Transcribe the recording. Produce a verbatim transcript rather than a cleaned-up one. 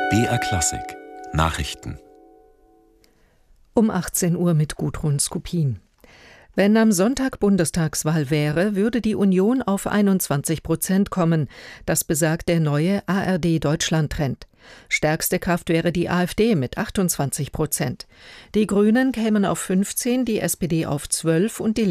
B R Klassik Nachrichten Um achtzehn Uhr mit Gudrun Skupin. Wenn am Sonntag Bundestagswahl wäre, würde die Union auf einundzwanzig Prozent kommen. Das besagt der neue A R D-Deutschland-Trend. Stärkste Kraft wäre die AfD mit achtundzwanzig Prozent. Die Grünen kämen auf fünfzehn, die S P D auf zwölf und die